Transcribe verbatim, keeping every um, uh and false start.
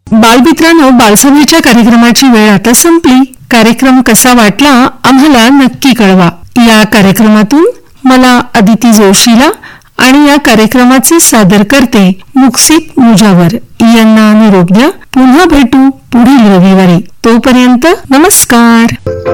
बालमित्रांनो, बालसभेच्या कार्यक्रमाची वेळ आता संपली. कार्यक्रम कसा वाटला आम्हाला नक्की कळवा. या कार्यक्रमातून मला अदिती जोशीला आणि या कार्यक्रमाचे सादर करते मुक्सित मुजावर यांना निरोप द्या. पुन्हा भेटू पुढील रविवारी. तोपर्यंत नमस्कार.